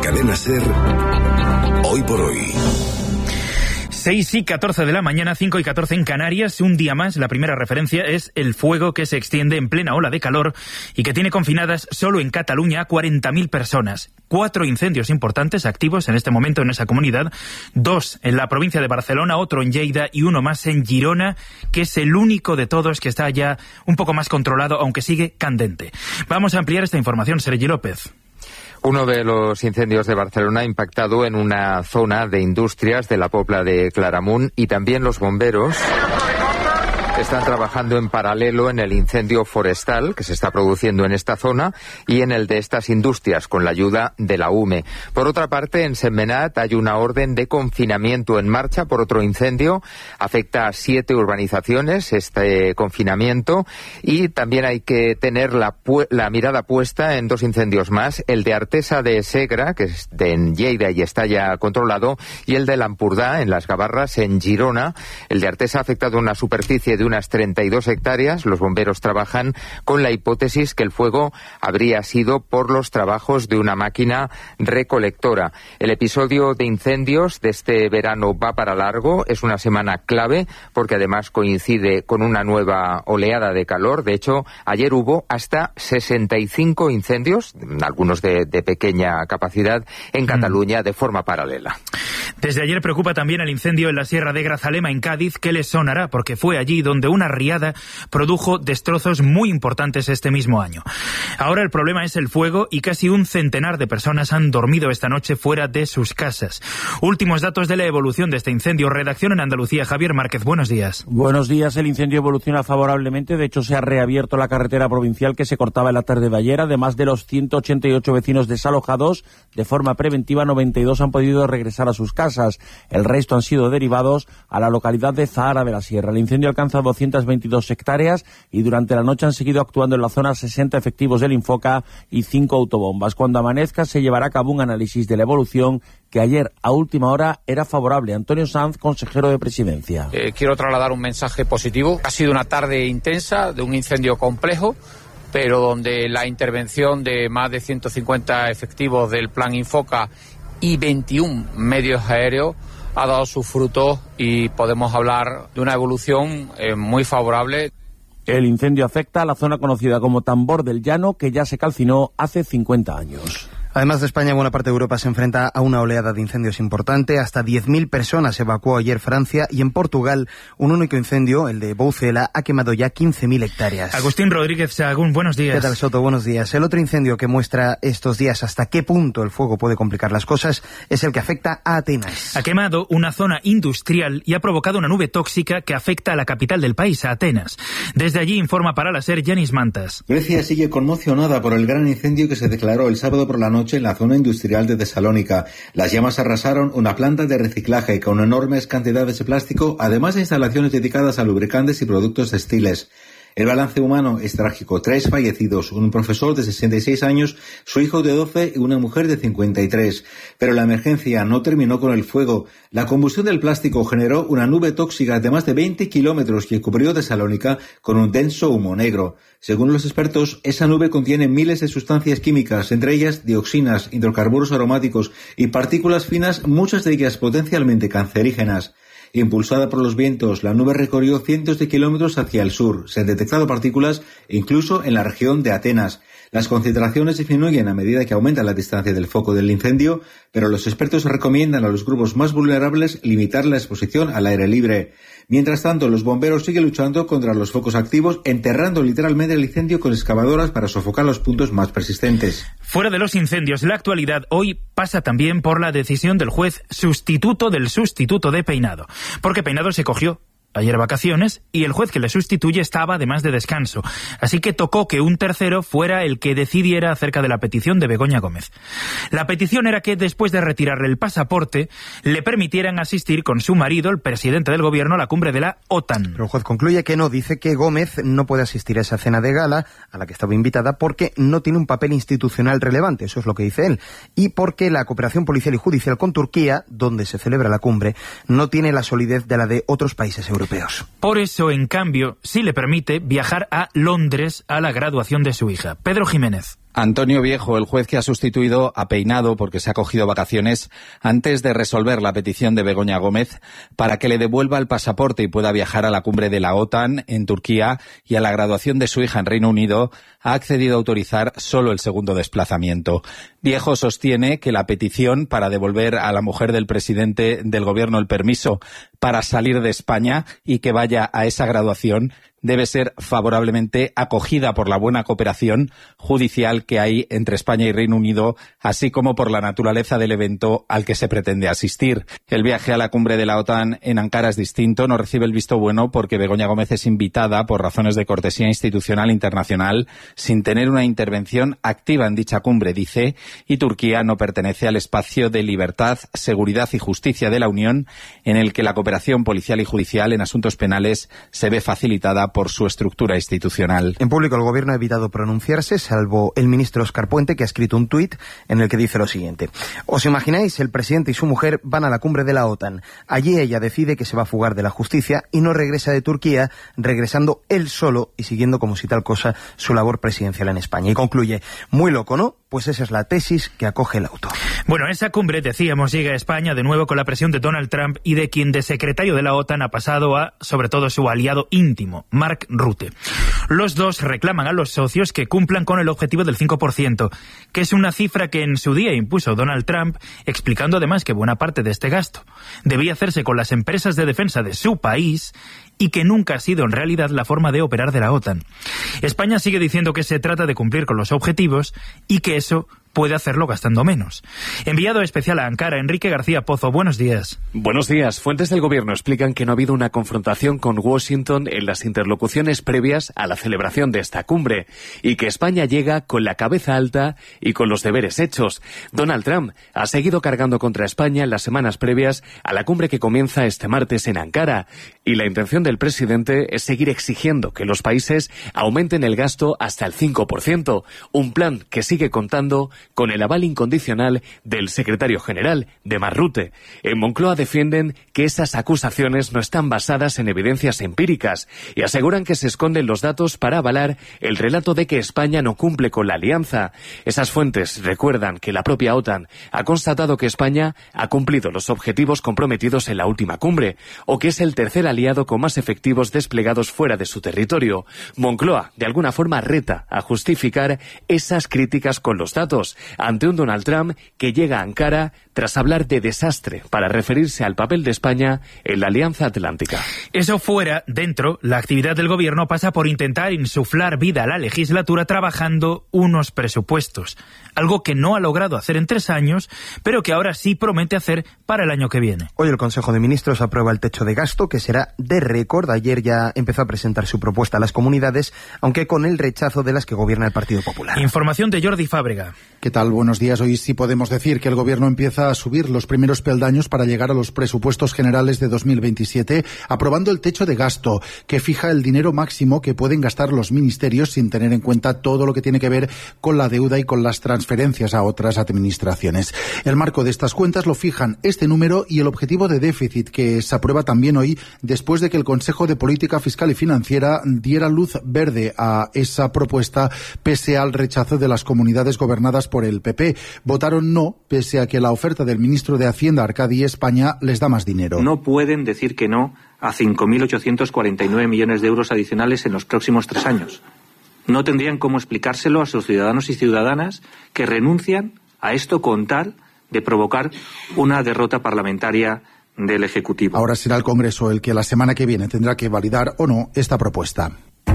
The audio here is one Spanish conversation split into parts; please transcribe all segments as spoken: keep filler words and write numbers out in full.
Cadena SER, Hoy por Hoy. seis y catorce de la mañana, cinco y catorce en Canarias. Un día más, la primera referencia es el fuego que se extiende en plena ola de calor y que tiene confinadas solo en Cataluña a cuarenta mil personas. Cuatro incendios importantes activos en este momento en esa comunidad. Dos en la provincia de Barcelona, otro en Lleida y uno más en Girona, que es el único de todos que está ya un poco más controlado, aunque sigue candente. Vamos a ampliar esta información, Sergi López. Uno de los incendios de Barcelona ha impactado en una zona de industrias de la Pobla de Claramunt y también los bomberos están trabajando en paralelo en el incendio forestal que se está produciendo en esta zona y en el de estas industrias con la ayuda de la U M E. Por otra parte, en Sentmenat hay una orden de confinamiento en marcha por otro incendio. Afecta a siete urbanizaciones este confinamiento y también hay que tener la, pu- la mirada puesta en dos incendios más. El de Artesa de Segre, que es de en Lleida y está ya controlado, y el de Lampurdá, en Las Gavarras, en Girona. El de Artesa ha afectado una superficie de unas treinta y dos hectáreas. Los bomberos trabajan con la hipótesis que el fuego habría sido por los trabajos de una máquina recolectora. El episodio de incendios de este verano va para largo. Es una semana clave porque además coincide con una nueva oleada de calor. De hecho, ayer hubo hasta sesenta y cinco incendios, algunos de, de pequeña capacidad, en Cataluña de forma paralela. Desde ayer preocupa también el incendio en la Sierra de Grazalema, en Cádiz, que les sonará porque fue allí donde una riada produjo destrozos muy importantes este mismo año. Ahora el problema es el fuego y casi un centenar de personas han dormido esta noche fuera de sus casas. Últimos datos de la evolución de este incendio. Redacción en Andalucía, Javier Márquez, buenos días. Buenos días, el incendio evoluciona favorablemente. De hecho, se ha reabierto la carretera provincial que se cortaba en la tarde de ayer. Además de los ciento ochenta y ocho vecinos desalojados, de forma preventiva, noventa y dos han podido regresar a sus casas. El resto han sido derivados a la localidad de Zahara de la Sierra. El incendio alcanza doscientas veintidós hectáreas y durante la noche han seguido actuando en la zona sesenta efectivos del Infoca y cinco autobombas. Cuando amanezca se llevará a cabo un análisis de la evolución que ayer a última hora era favorable. Antonio Sanz, consejero de Presidencia. Eh, quiero trasladar un mensaje positivo. Ha sido una tarde intensa de un incendio complejo, pero donde la intervención de más de ciento cincuenta efectivos del Plan Infoca y veintiún medios aéreos ha dado sus frutos y podemos hablar de una evolución eh, muy favorable. El incendio afecta a la zona conocida como Tambor del Llano, que ya se calcinó hace cincuenta años. Además de España, buena parte de Europa se enfrenta a una oleada de incendios importante. Hasta diez mil personas evacuó ayer Francia y en Portugal un único incendio, el de Boucela, ha quemado ya quince mil hectáreas. Agustín Rodríguez Sahagún, buenos días. ¿Qué tal, Soto? Buenos días. El otro incendio que muestra estos días hasta qué punto el fuego puede complicar las cosas es el que afecta a Atenas. Ha quemado una zona industrial y ha provocado una nube tóxica que afecta a la capital del país, a Atenas. Desde allí informa para la SER Yanis Mantas. Grecia sigue conmocionada por el gran incendio que se declaró el sábado por la noche en la zona industrial de Tesalónica. Las llamas arrasaron una planta de reciclaje con enormes cantidades de plástico, además de instalaciones dedicadas a lubricantes y productos textiles. El balance humano es trágico. Tres fallecidos, un profesor de sesenta y seis años, su hijo de doce y una mujer de cincuenta y tres. Pero la emergencia no terminó con el fuego. La combustión del plástico generó una nube tóxica de más de veinte kilómetros que cubrió Tesalónica con un denso humo negro. Según los expertos, esa nube contiene miles de sustancias químicas, entre ellas dioxinas, hidrocarburos aromáticos y partículas finas, muchas de ellas potencialmente cancerígenas. Impulsada por los vientos, la nube recorrió cientos de kilómetros hacia el sur. Se han detectado partículas incluso en la región de Atenas. Las concentraciones disminuyen a medida que aumenta la distancia del foco del incendio, pero los expertos recomiendan a los grupos más vulnerables limitar la exposición al aire libre. Mientras tanto, los bomberos siguen luchando contra los focos activos, enterrando literalmente el incendio con excavadoras para sofocar los puntos más persistentes. Fuera de los incendios, la actualidad hoy pasa también por la decisión del juez sustituto del sustituto de Peinado, porque Peinado se cogió ayer vacaciones y el juez que le sustituye estaba además de descanso, así que tocó que un tercero fuera el que decidiera acerca de la petición de Begoña Gómez. La petición era que después de retirarle el pasaporte le permitieran asistir con su marido, el presidente del gobierno, a la cumbre de la OTAN. Pero el juez concluye que no, dice que Gómez no puede asistir a esa cena de gala a la que estaba invitada porque no tiene un papel institucional relevante, eso es lo que dice él, y porque la cooperación policial y judicial con Turquía, donde se celebra la cumbre, no tiene la solidez de la de otros países europeos. Por eso, en cambio, sí le permite viajar a Londres a la graduación de su hija. Pedro Jiménez. Antonio Viejo, el juez que ha sustituido a Peinado porque se ha cogido vacaciones antes de resolver la petición de Begoña Gómez para que le devuelva el pasaporte y pueda viajar a la cumbre de la OTAN en Turquía y a la graduación de su hija en Reino Unido, ha accedido a autorizar solo el segundo desplazamiento. Viejo sostiene que la petición para devolver a la mujer del presidente del gobierno el permiso para salir de España y que vaya a esa graduación debe ser favorablemente acogida por la buena cooperación judicial que hay entre España y Reino Unido, así como por la naturaleza del evento al que se pretende asistir. El viaje a la cumbre de la OTAN en Ankara es distinto, no recibe el visto bueno porque Begoña Gómez es invitada por razones de cortesía institucional internacional sin tener una intervención activa en dicha cumbre, dice, y Turquía no pertenece al espacio de libertad, seguridad y justicia de la Unión, en el que la cooperación policial y judicial en asuntos penales se ve facilitada por su estructura institucional. En público el gobierno ha evitado pronunciarse, salvo el ministro Óscar Puente, que ha escrito un tuit en el que dice lo siguiente: ¿os imagináis? El presidente y su mujer van a la cumbre de la OTAN. Allí ella decide que se va a fugar de la justicia y no regresa de Turquía, regresando él solo y siguiendo como si tal cosa su labor presidencial en España. Y concluye: muy loco, ¿no? Pues esa es la tesis que acoge el auto. Bueno, esa cumbre, decíamos, llega a España de nuevo con la presión de Donald Trump y de quien de secretario de la OTAN ha pasado a, sobre todo, su aliado íntimo, Mark Rutte. Los dos reclaman a los socios que cumplan con el objetivo del cinco por ciento, que es una cifra que en su día impuso Donald Trump, explicando además que buena parte de este gasto debía hacerse con las empresas de defensa de su país y que nunca ha sido en realidad la forma de operar de la OTAN. España sigue diciendo que se trata de cumplir con los objetivos y que eso puede hacerlo gastando menos. Enviado especial a Ankara, Enrique García Pozo, buenos días. Buenos días. Fuentes del gobierno explican que no ha habido una confrontación con Washington en las interlocuciones previas a la celebración de esta cumbre y que España llega con la cabeza alta y con los deberes hechos. Donald Trump ha seguido cargando contra España en las semanas previas a la cumbre que comienza este martes en Ankara y la intención del presidente es seguir exigiendo que los países aumenten el gasto hasta el cinco por ciento, un plan que sigue contando con el aval incondicional del secretario general, de Mark Rutte. En Moncloa defienden que esas acusaciones no están basadas en evidencias empíricas y aseguran que se esconden los datos para avalar el relato de que España no cumple con la alianza. Esas fuentes recuerdan que la propia OTAN ha constatado que España ha cumplido los objetivos comprometidos en la última cumbre, o que es el tercer aliado con más efectivos desplegados fuera de su territorio. Moncloa, de alguna forma, reta a justificar esas críticas con los datos, ante un Donald Trump que llega a Ankara tras hablar de desastre para referirse al papel de España en la Alianza Atlántica. Eso fuera, dentro, la actividad del gobierno pasa por intentar insuflar vida a la legislatura trabajando unos presupuestos, algo que no ha logrado hacer en tres años, pero que ahora sí promete hacer para el año que viene. Hoy el Consejo de Ministros aprueba el techo de gasto, que será de récord. Ayer ya empezó a presentar su propuesta a las comunidades, aunque con el rechazo de las que gobierna el Partido Popular. Información de Jordi Fábrega. ¿Qué tal? Buenos días. Hoy sí podemos decir que el Gobierno empieza a subir los primeros peldaños para llegar a los presupuestos generales de dos mil veintisiete, aprobando el techo de gasto, que fija el dinero máximo que pueden gastar los ministerios sin tener en cuenta todo lo que tiene que ver con la deuda y con las transferencias a otras administraciones. El marco de estas cuentas lo fijan este número y el objetivo de déficit, que se aprueba también hoy después de que el Consejo de Política Fiscal y Financiera diera luz verde a esa propuesta pese al rechazo de las comunidades gobernadas por el P P. Votaron no, pese a que la oferta del ministro de Hacienda, Arcadi España, les da más dinero. No pueden decir que no a cinco mil ochocientos cuarenta y nueve millones de euros adicionales en los próximos tres años. No tendrían cómo explicárselo a sus ciudadanos y ciudadanas que renuncian a esto con tal de provocar una derrota parlamentaria del Ejecutivo. Ahora será el Congreso el que la semana que viene tendrá que validar o no esta propuesta.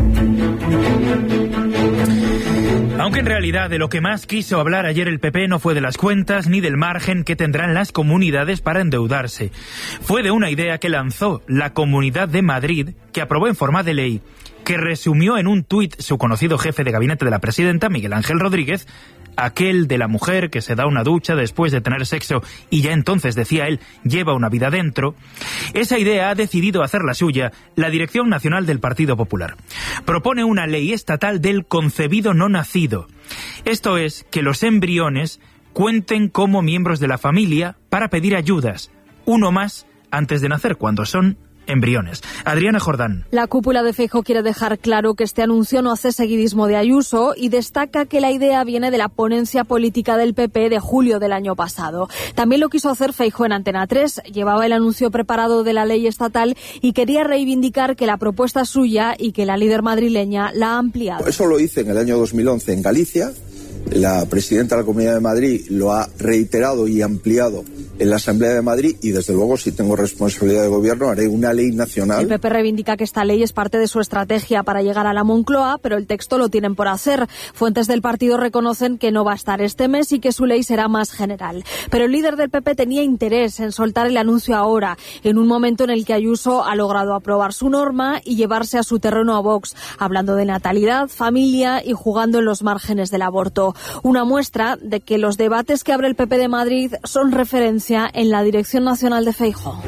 Aunque en realidad de lo que más quiso hablar ayer el P P no fue de las cuentas ni del margen que tendrán las comunidades para endeudarse. Fue de una idea que lanzó la Comunidad de Madrid, que aprobó en forma de ley, que resumió en un tuit su conocido jefe de gabinete de la presidenta, Miguel Ángel Rodríguez, aquel de la mujer que se da una ducha después de tener sexo y ya entonces, decía él, lleva una vida dentro. Esa idea ha decidido hacerla suya la Dirección Nacional del Partido Popular. Propone una ley estatal del concebido no nacido. Esto es, que los embriones cuenten como miembros de la familia para pedir ayudas, uno más antes de nacer, cuando son embriones. Adriana Jordán. La cúpula de Feijóo quiere dejar claro que este anuncio no hace seguidismo de Ayuso y destaca que la idea viene de la ponencia política del P P de julio del año pasado. También lo quiso hacer Feijóo en Antena tres. Llevaba el anuncio preparado de la ley estatal y quería reivindicar que la propuesta es suya y que la líder madrileña la ha ampliado. Eso lo hice en el año dos mil once en Galicia. La presidenta de la Comunidad de Madrid lo ha reiterado y ampliado en la Asamblea de Madrid y, desde luego, si tengo responsabilidad de gobierno, haré una ley nacional. El P P reivindica que esta ley es parte de su estrategia para llegar a la Moncloa, pero el texto lo tienen por hacer. Fuentes del partido reconocen que no va a estar este mes y que su ley será más general. Pero el líder del P P tenía interés en soltar el anuncio ahora, en un momento en el que Ayuso ha logrado aprobar su norma y llevarse a su terreno a Vox, hablando de natalidad, familia y jugando en los márgenes del aborto. Una muestra de que los debates que abre el P P de Madrid son referencia en la dirección nacional de Feijóo.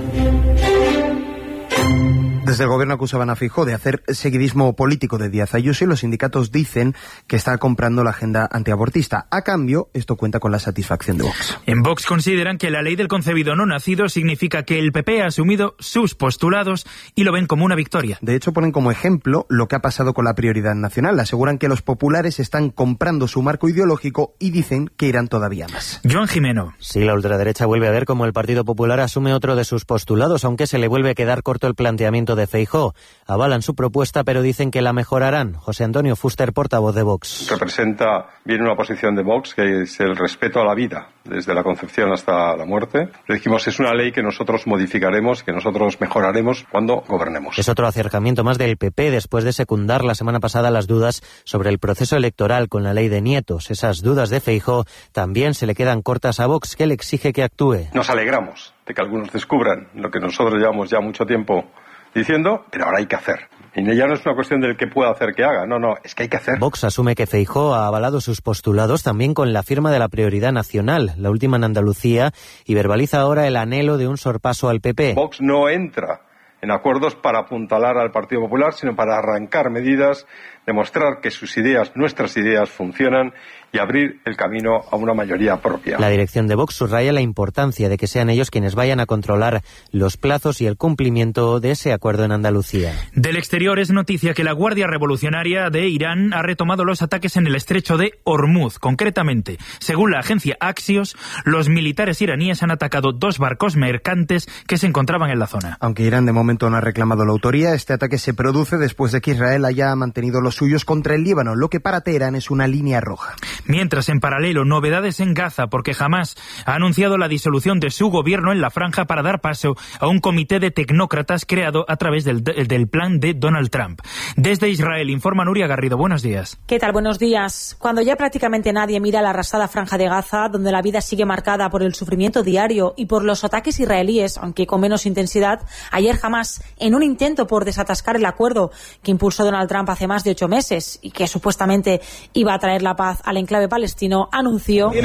Desde el gobierno acusaban a Feijóo de hacer seguidismo político de Díaz Ayuso y los sindicatos dicen que está comprando la agenda antiabortista. A cambio, esto cuenta con la satisfacción de Vox. En Vox consideran que la ley del concebido no nacido significa que el P P ha asumido sus postulados y lo ven como una victoria. De hecho, ponen como ejemplo lo que ha pasado con la prioridad nacional. Aseguran que los populares están comprando su marco ideológico y dicen que irán todavía más. Joan Jimeno. Sí, la ultraderecha vuelve a ver cómo el Partido Popular asume otro de sus postulados, aunque se le vuelve a quedar corto el planteamiento de Feijóo. Avalan su propuesta, pero dicen que la mejorarán. José Antonio Fuster, portavoz de Vox. Representa bien una posición de Vox, que es el respeto a la vida, desde la concepción hasta la muerte. Le dijimos, es una ley que nosotros modificaremos, que nosotros mejoraremos cuando gobernemos. Es otro acercamiento más del P P, después de secundar la semana pasada las dudas sobre el proceso electoral con la ley de nietos. Esas dudas de Feijóo también se le quedan cortas a Vox, que le exige que actúe. Nos alegramos de que algunos descubran lo que nosotros llevamos ya mucho tiempo diciendo, pero ahora hay que hacer. Y ya no es una cuestión del que pueda hacer que haga, no, no, es que hay que hacer. Vox asume que Feijóo ha avalado sus postulados también con la firma de la prioridad nacional, la última en Andalucía, y verbaliza ahora el anhelo de un sorpaso al P P. Vox no entra en acuerdos para apuntalar al Partido Popular, sino para arrancar medidas, demostrar que sus ideas, nuestras ideas, funcionan y abrir el camino a una mayoría propia. La dirección de Vox subraya la importancia de que sean ellos quienes vayan a controlar los plazos y el cumplimiento de ese acuerdo en Andalucía. Del exterior es noticia que la Guardia Revolucionaria de Irán ha retomado los ataques en el estrecho de Hormuz. Concretamente, según la agencia Axios, los militares iraníes han atacado dos barcos mercantes que se encontraban en la zona. Aunque Irán de momento no ha reclamado la autoría, este ataque se produce después de que Israel haya mantenido los suyos contra el Líbano, lo que para Teherán es una línea roja. Mientras, en paralelo, novedades en Gaza, porque Hamás ha anunciado la disolución de su gobierno en la franja para dar paso a un comité de tecnócratas creado a través del, del plan de Donald Trump. Desde Israel, informa Nuria Garrido. Buenos días. ¿Qué tal? Buenos días. Cuando ya prácticamente nadie mira la arrasada franja de Gaza, donde la vida sigue marcada por el sufrimiento diario y por los ataques israelíes, aunque con menos intensidad, ayer Hamás, en un intento por desatascar el acuerdo que impulsó Donald Trump hace más de ocho meses y que supuestamente iba a traer la paz al enclave palestino, anunció que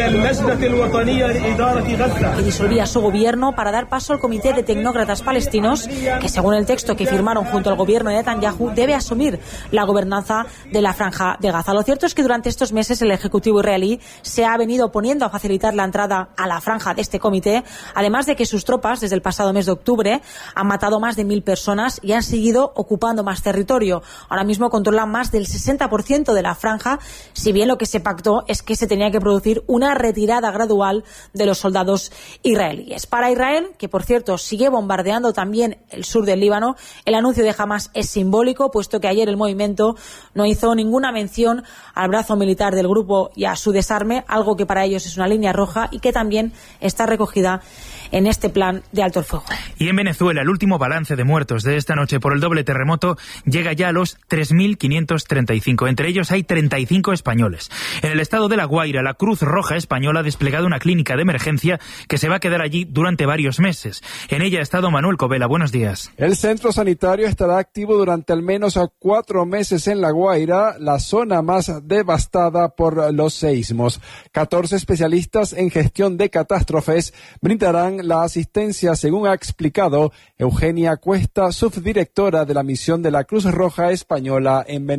disolvía su gobierno para dar paso al comité de tecnócratas palestinos que, según el texto que firmaron junto al gobierno de Netanyahu, debe asumir la gobernanza de la franja de Gaza. Lo cierto es que durante estos meses el ejecutivo israelí se ha venido oponiendo a facilitar la entrada a la franja de este comité, además de que sus tropas desde el pasado mes de octubre han matado más de mil personas y han seguido ocupando más territorio. Ahora mismo controlan más del sesenta por ciento de la franja, si bien lo que se pactó es que se tenía que producir una retirada gradual de los soldados israelíes. Para Israel, que por cierto sigue bombardeando también el sur del Líbano, el anuncio de Hamás es simbólico, puesto que ayer el movimiento no hizo ninguna mención al brazo militar del grupo y a su desarme, algo que para ellos es una línea roja y que también está recogida en este plan de alto el fuego. Y en Venezuela, el último balance de muertos de esta noche por el doble terremoto llega ya a los tres mil quinientos treinta y cinco. Entre ellos hay treinta y cinco españoles. En el estado de La Guaira, la Cruz Roja Española ha desplegado una clínica de emergencia que se va a quedar allí durante varios meses. En ella ha estado Manuel Covela. Buenos días. El centro sanitario estará activo durante al menos cuatro meses en La Guaira, la zona más devastada por los seísmos. catorce especialistas en gestión de catástrofes brindarán la asistencia, según ha explicado Eugenia Cuesta, subdirectora de la misión de la Cruz Roja Española en Venezuela.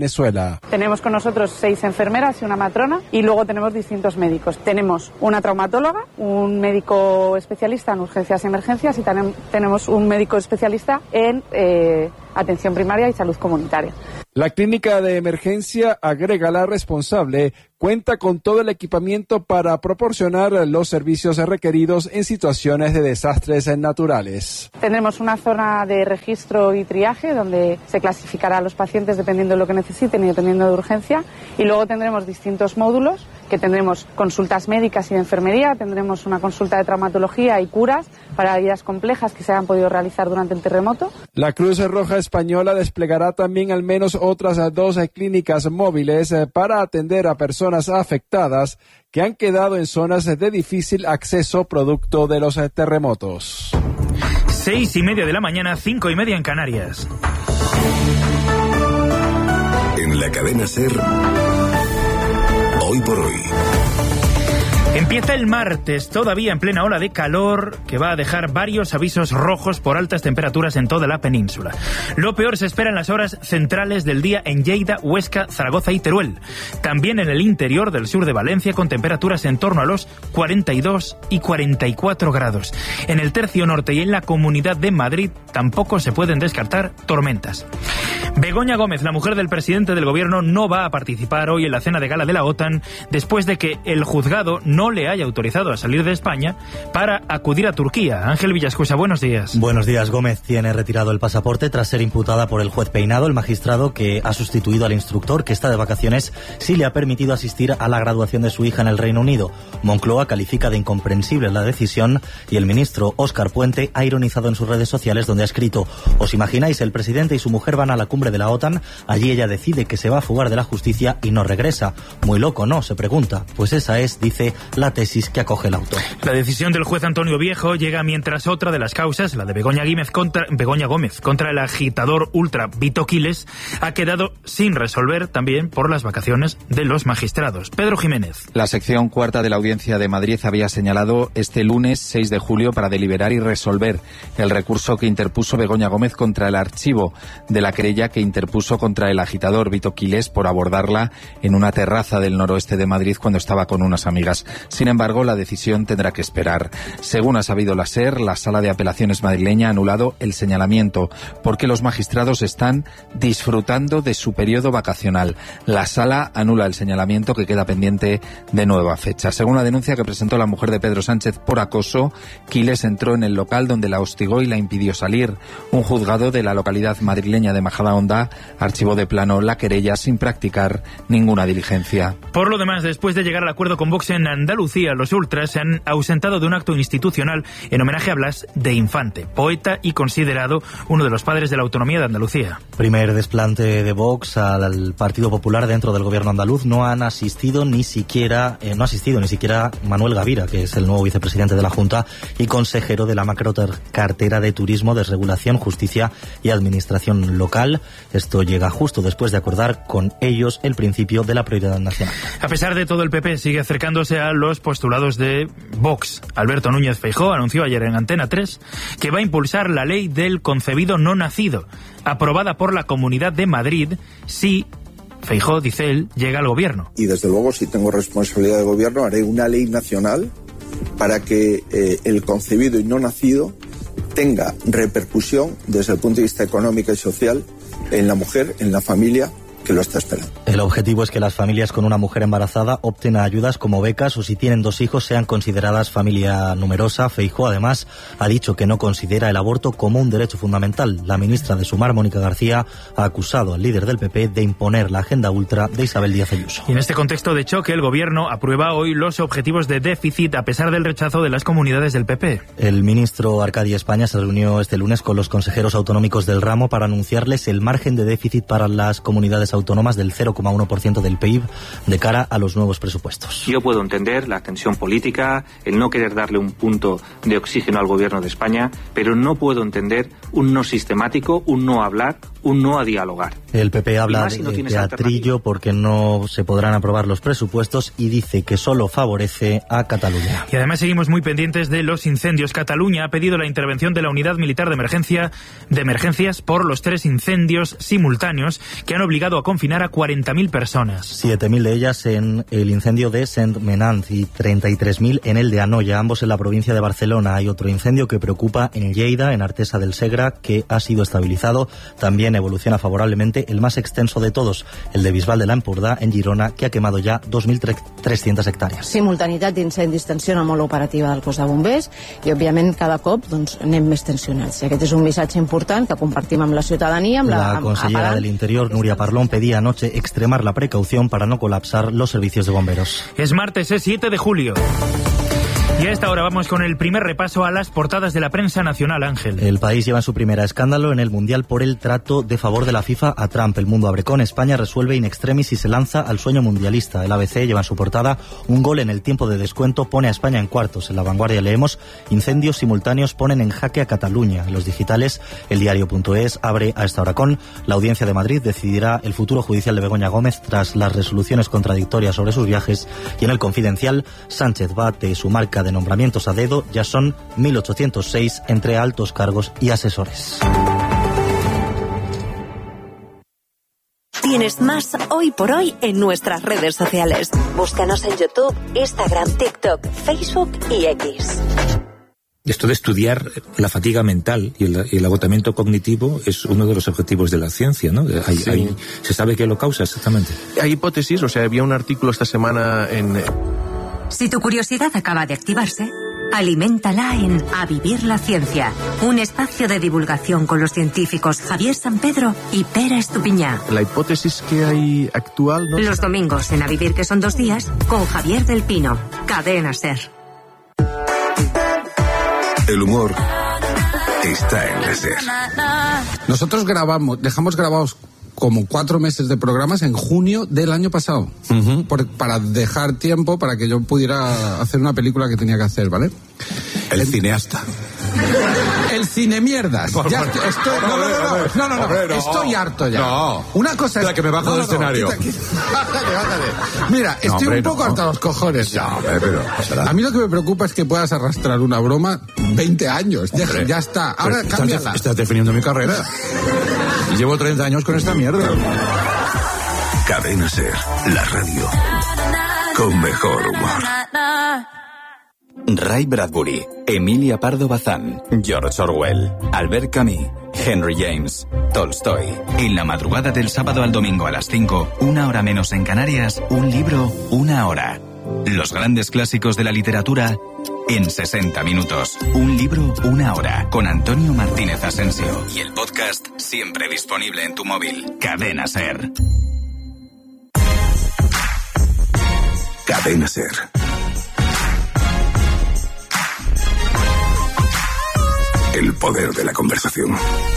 Venezuela. Tenemos con nosotros seis enfermeras y una matrona y luego tenemos distintos médicos. Tenemos una traumatóloga, un médico especialista en urgencias y emergencias y también tenemos un médico especialista en eh, atención primaria y salud comunitaria. La clínica de emergencia, agrega la responsable, cuenta con todo el equipamiento para proporcionar los servicios requeridos en situaciones de desastres naturales. Tendremos una zona de registro y triaje donde se clasificará a los pacientes dependiendo de lo que necesiten y dependiendo de urgencia. Y luego tendremos distintos módulos que tendremos consultas médicas y de enfermería, tendremos una consulta de traumatología y curas para heridas complejas que se han podido realizar durante el terremoto. La Cruz Roja Española desplegará también al menos otras dos clínicas móviles para atender a personas afectadas que han quedado en zonas de difícil acceso producto de los terremotos. Seis y media de la mañana, cinco y media en Canarias. En la cadena SER, Hoy por Hoy. Empieza el martes, todavía en plena ola de calor, que va a dejar varios avisos rojos por altas temperaturas en toda la península. Lo peor se espera en las horas centrales del día en Lleida, Huesca, Zaragoza y Teruel. También en el interior del sur de Valencia, con temperaturas en torno a los cuarenta y dos y cuarenta y cuatro grados. En el tercio norte y en la Comunidad de Madrid tampoco se pueden descartar tormentas. Begoña Gómez, la mujer del presidente del gobierno, no va a participar hoy en la cena de gala de la OTAN después de que el juzgado no le haya autorizado a salir de España para acudir a Turquía. Ángel Villascusa, buenos días. Buenos días. Gómez tiene retirado el pasaporte tras ser imputada por el juez Peinado. El magistrado que ha sustituido al instructor, que está de vacaciones, sí le ha permitido asistir a la graduación de su hija en el Reino Unido. Moncloa califica de incomprensible la decisión y el ministro Óscar Puente ha ironizado en sus redes sociales, donde ha escrito: ¿os imagináis? El presidente y su mujer van a la cumbre de la OTAN, allí ella decide que se va a fugar de la justicia y no regresa. Muy loco, ¿no?, se pregunta. Pues esa es, dice, la tesis que acoge el autor. La decisión del juez Antonio Viejo llega mientras otra de las causas, la de Begoña Gómez contra, Begoña Gómez contra el agitador ultra Vito Quiles, ha quedado sin resolver también por las vacaciones de los magistrados. Pedro Jiménez. La sección cuarta de la Audiencia de Madrid había señalado este lunes seis de julio para deliberar y resolver el recurso que interpuso Begoña Gómez contra el archivo de la querella que interpuso contra el agitador Vito Quiles por abordarla en una terraza del noroeste de Madrid cuando estaba con unas amigas. Sin embargo, la decisión tendrá que esperar. Según ha sabido la SER, la Sala de Apelaciones madrileña ha anulado el señalamiento porque los magistrados están disfrutando de su periodo vacacional. La Sala anula el señalamiento, que queda pendiente de nueva fecha. Según la denuncia que presentó la mujer de Pedro Sánchez por acoso, Quiles entró en el local donde la hostigó y la impidió salir. Un juzgado de la localidad madrileña de Majadahonda archivó de plano la querella sin practicar ninguna diligencia. Por lo demás, después de llegar al acuerdo con Vox en Andalucía, los ultras se han ausentado de un acto institucional en homenaje a Blas de Infante, poeta y considerado uno de los padres de la autonomía de Andalucía. Primer desplante de Vox al Partido Popular dentro del gobierno andaluz. No han asistido ni siquiera, eh, no ha asistido ni siquiera Manuel Gavira, que es el nuevo vicepresidente de la Junta y consejero de la macrocartera de Turismo, Desregulación, Justicia y Administración Local. Esto llega justo después de acordar con ellos el principio de la prioridad nacional. A pesar de todo, el P P sigue acercándose a los postulados de Vox. Alberto Núñez Feijóo anunció ayer en Antena tres que va a impulsar la ley del concebido no nacido, aprobada por la Comunidad de Madrid, si Feijóo, dice él, llega al gobierno. Y desde luego, si tengo responsabilidad de gobierno, haré una ley nacional para que eh, el concebido y no nacido tenga repercusión desde el punto de vista económico y social en la mujer, en la familia que lo está esperando. El objetivo es que las familias con una mujer embarazada opten a ayudas como becas o, si tienen dos hijos, sean consideradas familia numerosa. Feijóo además ha dicho que no considera el aborto como un derecho fundamental. La ministra de Sumar, Mónica García, ha acusado al líder del P P de imponer la agenda ultra de Isabel Díaz Ayuso. Y en este contexto de choque, el gobierno aprueba hoy los objetivos de déficit a pesar del rechazo de las comunidades del P P. El ministro Arcadio España se reunió este lunes con los consejeros autonómicos del ramo para anunciarles el margen de déficit para las comunidades autónomas del cero coma uno por ciento del P I B de cara a los nuevos presupuestos. Yo puedo entender la tensión política, el no querer darle un punto de oxígeno al gobierno de España, pero no puedo entender un no sistemático, un no hablar, un un no a dialogar. El P P habla si no de teatrillo porque no se podrán aprobar los presupuestos y dice que solo favorece a Cataluña. Y además seguimos muy pendientes de los incendios. Cataluña ha pedido la intervención de la Unidad Militar de Emergencia de Emergencias por los tres incendios simultáneos que han obligado a confinar a cuarenta mil personas. siete mil de ellas en el incendio de Saint-Menant y treinta y tres mil en el de Anoia, ambos en la provincia de Barcelona. Hay otro incendio que preocupa en Lleida, en Artesa del Segre, que ha sido estabilizado. También evoluciona favorablemente el más extenso de todos, el de Bisbal de l'Empordà, en Girona, que ha quemado ya dos mil trescientas hectáreas. Simultanitat d'incendis, tensió molt operativa del cos de bombers i, òbviament, cada cop doncs, anem més tensionats. I aquest és un missatge important que compartim amb la ciutadania. Amb la, la consellera del Interior, Núria Parlón, pedía anoche extremar la precaución para no colapsar los servicios de bomberos. Es martes, es siete de julio. Y a esta hora vamos con el primer repaso a las portadas de la prensa nacional, Ángel. El País lleva en su primera escándalo en el Mundial por el trato de favor de la FIFA a Trump. El Mundo abre con España resuelve in extremis y se lanza al sueño mundialista. El A B C lleva en su portada un gol en el tiempo de descuento pone a España en cuartos. En La Vanguardia leemos incendios simultáneos ponen en jaque a Cataluña. En los digitales, el diario.es abre a esta hora con la Audiencia de Madrid decidirá el futuro judicial de Begoña Gómez tras las resoluciones contradictorias sobre sus viajes. Y en el Confidencial, Sánchez bate su marca de nombramientos a dedo, ya son mil ochocientos seis entre altos cargos y asesores. Tienes más Hoy por Hoy en nuestras redes sociales. Búscanos en YouTube, Instagram, TikTok, Facebook y X. Esto de estudiar la fatiga mental y el, y el agotamiento cognitivo es uno de los objetivos de la ciencia, ¿no? Hay, sí. hay, ¿Se sabe qué lo causa exactamente? Hay hipótesis, o sea, había un artículo esta semana en... Si tu curiosidad acaba de activarse, aliméntala en A Vivir la Ciencia, un espacio de divulgación con los científicos Javier San Pedro y Pera Estupiñá. La hipótesis que hay actual, ¿no? Los domingos en A Vivir, que son dos días, con Javier del Pino, Cadena SER. El humor está en la SER. Nosotros grabamos, dejamos grabados como cuatro meses de programas en junio del año pasado, uh-huh. por, para dejar tiempo para que yo pudiera hacer una película que tenía que hacer, ¿vale? El, el cineasta. El cine mierdas. Por Ya favor. estoy, no, no, no, no, no, no, no, Hombre, no. Estoy harto ya. No. Una cosa es la que me bajo no, del no, no, escenario. Quita, quita. Bájate, bájate. Mira, estoy no, hombre, un poco no. hasta los cojones. No, hombre, pero a mí lo que me preocupa es que puedas arrastrar una broma veinte años. Ya, ya está. Ahora estás, cámbiala. Estás definiendo mi carrera. Llevo treinta años con esta mierda. Cadena SER, la radio con mejor humor. Ray Bradbury, Emilia Pardo Bazán, George Orwell, Albert Camus, Henry James, Tolstoy. En la madrugada del sábado al domingo a las cinco, una hora menos en Canarias, un libro, una hora. Los grandes clásicos de la literatura en sesenta minutos. Un libro, una hora. Con Antonio Martínez Asensio. Y el podcast siempre disponible en tu móvil. Cadena SER. Cadena SER. El poder de la conversación.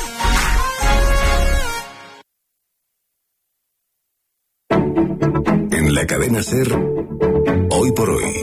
En la cadena SER, hoy por hoy.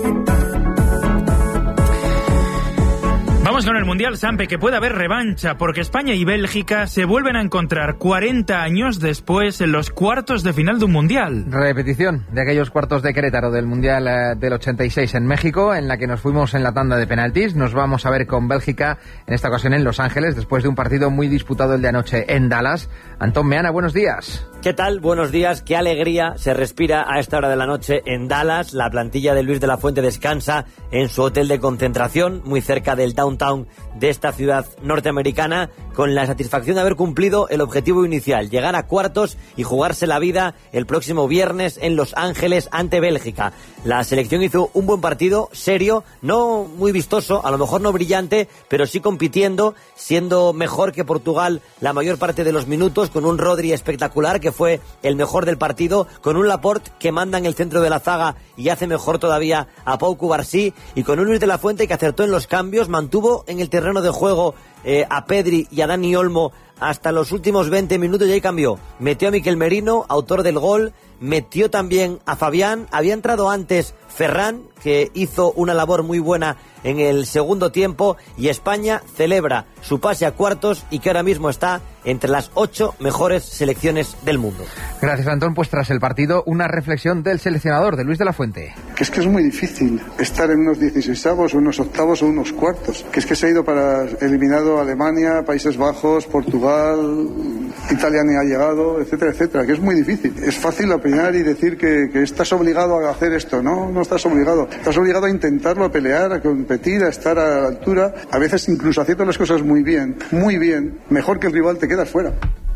Vamos con el Mundial, Sampe, que puede haber revancha, porque España y Bélgica se vuelven a encontrar cuarenta años después en los cuartos de final de un Mundial. Repetición de aquellos cuartos de Querétaro del Mundial eh, del ochenta y seis en México, en la que nos fuimos en la tanda de penaltis. Nos vamos a ver con Bélgica, en esta ocasión en Los Ángeles, después de un partido muy disputado el de anoche en Dallas. Antón Meana, buenos días. ¿Qué tal? Buenos días. Qué alegría se respira a esta hora de la noche en Dallas. La plantilla de Luis de la Fuente descansa en su hotel de concentración, muy cerca del downtown de esta ciudad norteamericana, con la satisfacción de haber cumplido el objetivo inicial, llegar a cuartos y jugarse la vida el próximo viernes en Los Ángeles ante Bélgica. La selección hizo un buen partido, serio, no muy vistoso, a lo mejor no brillante, pero sí compitiendo, siendo mejor que Portugal la mayor parte de los minutos, con un Rodri espectacular que fue el mejor del partido, con un Laporte que manda en el centro de la zaga y hace mejor todavía a Pau Cubarsí, y con un Luis de la Fuente que acertó en los cambios, mantuvo en el terreno de juego eh, a Pedri y a Dani Olmo hasta los últimos veinte minutos y ahí cambió. Metió a Miquel Merino, autor del gol, metió también a Fabián, había entrado antes Ferran, que hizo una labor muy buena en el segundo tiempo, y España celebra su pase a cuartos y que ahora mismo está entre las ocho mejores selecciones del mundo. Gracias, Antón. Pues tras el partido, una reflexión del seleccionador, de Luis de la Fuente. Que es que es muy difícil estar en unos dieciseisavos, unos octavos o unos cuartos. Que es que se ha ido para eliminado Alemania, Países Bajos, Portugal, Italia ni ha llegado, etcétera, etcétera. Que es muy difícil. Es fácil opinar y decir que, que estás obligado a hacer esto. No, no estás obligado. Estás obligado a intentarlo, a pelear, a competir, a estar a la altura. A veces incluso haciendo las cosas muy bien, muy bien, mejor que el rival te quedas fuera.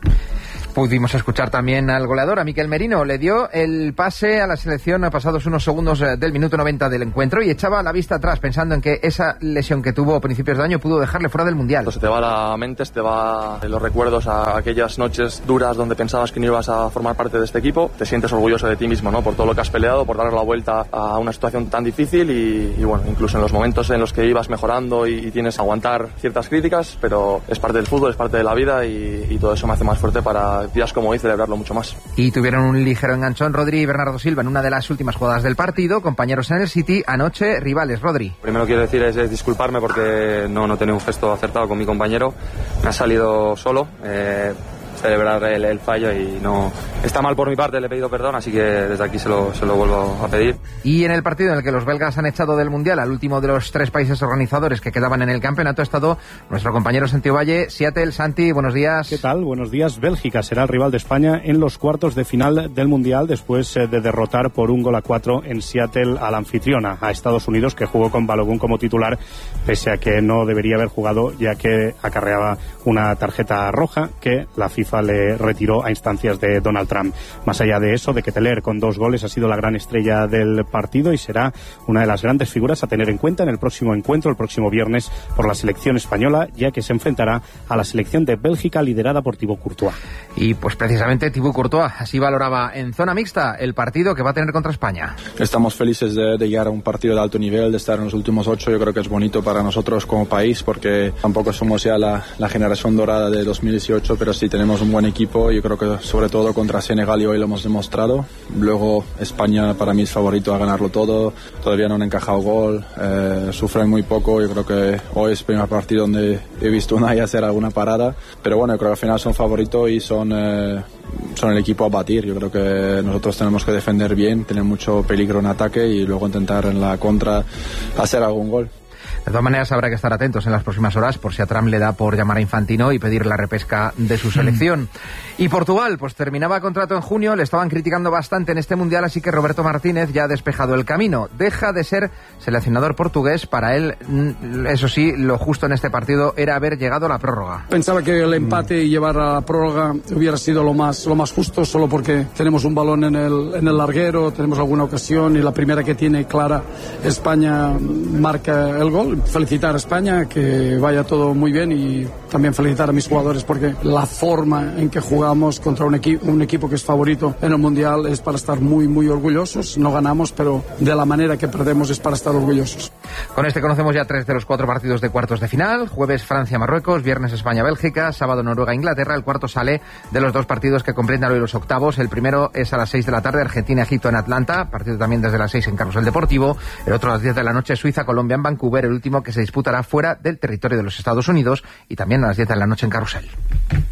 Pudimos escuchar también al goleador, a Miquel Merino. Le dio el pase a la selección a pasados unos segundos del minuto noventa del encuentro y echaba la vista atrás pensando en que esa lesión que tuvo a principios de año pudo dejarle fuera del Mundial. Se te va la mente, se te va los recuerdos a aquellas noches duras donde pensabas que no ibas a formar parte de este equipo. Te sientes orgulloso de ti mismo, ¿no? Por todo lo que has peleado, por darle la vuelta a una situación tan difícil y, y bueno, incluso en los momentos en los que ibas mejorando y, y tienes que aguantar ciertas críticas, pero es parte del fútbol, es parte de la vida y, y todo eso me hace más fuerte para días como hoy celebrarlo mucho más. Y tuvieron un ligero enganchón Rodri y Bernardo Silva en una de las últimas jugadas del partido, compañeros en el City, anoche rivales. Rodri. Primero quiero decir es, es disculparme porque no, no tenía un gesto acertado con mi compañero, me ha salido solo, eh, celebrar el, el fallo y no está mal por mi parte, le he pedido perdón, así que desde aquí se lo, se lo vuelvo a pedir. Y en el partido en el que los belgas han echado del Mundial al último de los tres países organizadores que quedaban en el campeonato ha estado nuestro compañero Santi Ovalle. Seattle, Santi, buenos días. ¿Qué tal? Buenos días. Bélgica será el rival de España en los cuartos de final del Mundial después de derrotar por un gol a cuatro en Seattle a la anfitriona, a Estados Unidos, que jugó con Balogun como titular, pese a que no debería haber jugado ya que acarreaba una tarjeta roja que la FIFA le retiró a instancias de Donald Trump. Más allá de eso, de Ketelaere con dos goles ha sido la gran estrella del partido y será una de las grandes figuras a tener en cuenta en el próximo encuentro, el próximo viernes, por la selección española, ya que se enfrentará a la selección de Bélgica liderada por Thibaut Courtois. Y pues precisamente Thibaut Courtois así valoraba en zona mixta el partido que va a tener contra España. Estamos felices de, de llegar a un partido de alto nivel, de estar en los últimos ocho. Yo creo que es bonito para nosotros como país porque tampoco somos ya la, la generación dorada de dos mil dieciocho, pero sí tenemos un buen equipo. Yo creo que sobre todo contra Senegal y hoy lo hemos demostrado. Luego España para mí es favorito a ganarlo todo. Todavía no han encajado gol, eh, sufren muy poco. Yo creo que hoy es el primer partido donde he visto una y hacer alguna parada. Pero bueno, yo creo que al final son favoritos y son, eh, son el equipo a batir. Yo creo que nosotros tenemos que defender bien, tener mucho peligro en ataque y luego intentar en la contra hacer algún gol. De todas maneras, habrá que estar atentos en las próximas horas por si a Trump le da por llamar a Infantino y pedir la repesca de su selección. Y Portugal, pues terminaba contrato en junio, le estaban criticando bastante en este Mundial, así que Roberto Martínez ya ha despejado el camino. Deja de ser seleccionador portugués. Para él, eso sí, lo justo en este partido era haber llegado a la prórroga. Pensaba que el empate y llevar a la prórroga hubiera sido lo más, lo más justo, solo porque tenemos un balón en el, en el larguero, tenemos alguna ocasión y la primera que tiene clara España marca el gol. Felicitar a España, que vaya todo muy bien y también felicitar a mis jugadores porque la forma en que jugamos contra un, equi- un equipo que es favorito en el Mundial es para estar muy, muy orgullosos. No ganamos, pero de la manera que perdemos es para estar orgullosos. Con este conocemos ya tres de los cuatro partidos de cuartos de final. Jueves Francia-Marruecos, viernes España-Bélgica, sábado Noruega-Inglaterra. El cuarto sale de los dos partidos que completan hoy los octavos. El primero es a las seis de la tarde, Argentina-Egipto en Atlanta, partido también desde las seis en Carrusel Deportivo. El otro a las diez de la noche, Suiza-Colombia en Vancouver, el último que se disputará fuera del territorio de los Estados Unidos y también a las diez de la noche en Carrusel.